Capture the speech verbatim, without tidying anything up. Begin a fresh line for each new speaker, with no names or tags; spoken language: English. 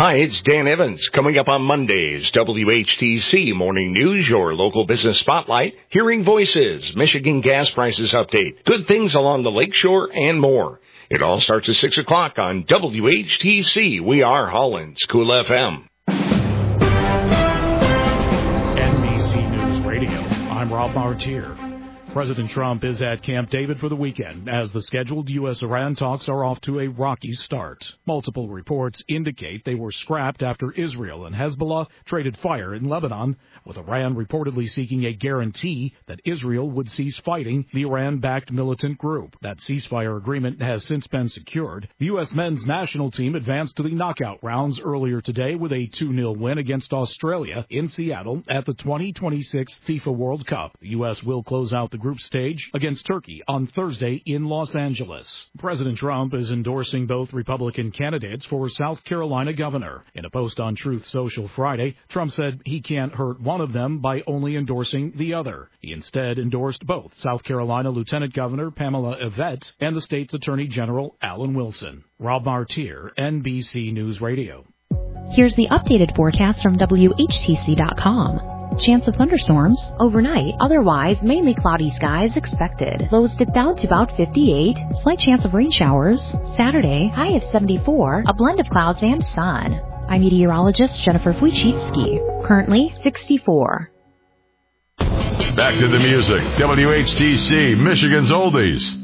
Hi, it's Dan Evans. Coming up on Monday's W H T C Morning News, your local business spotlight, Hearing Voices, Michigan gas prices update, good things along the lakeshore, and more. It all starts at six o'clock on W H T C. We are Holland's Cool F M.
N B C News Radio, I'm Rob Martier. President Trump is at Camp David for the weekend as the scheduled U S Iran talks are off to a rocky start. Multiple reports indicate they were scrapped after Israel and Hezbollah traded fire in Lebanon, with Iran reportedly seeking a guarantee that Israel would cease fighting the Iran-backed militant group. That ceasefire agreement has since been secured. The U S men's national team advanced to the knockout rounds earlier today with a two nil win against Australia in Seattle at the twenty twenty-six FIFA World Cup. The U S will close out the group stage against Turkey on Thursday in Los Angeles. President Trump is endorsing both Republican candidates for South Carolina governor. In a post on Truth Social Friday, Trump said he can't hurt one of them by only endorsing the other. He instead endorsed both South Carolina Lieutenant Governor Pamela Yvette and the state's Attorney General Alan Wilson. Rob Martier, N B C News Radio.
Here's the updated forecast from W H T C dot com. Chance of thunderstorms overnight, otherwise mainly cloudy skies expected. Lows dip down to about fifty-eight. Slight chance of rain showers. Saturday, high of seventy-four, a blend of clouds and sun. I'm meteorologist Jennifer Wojcicki. Currently sixty-four.
Back to the music. W H T C, Michigan's Oldies.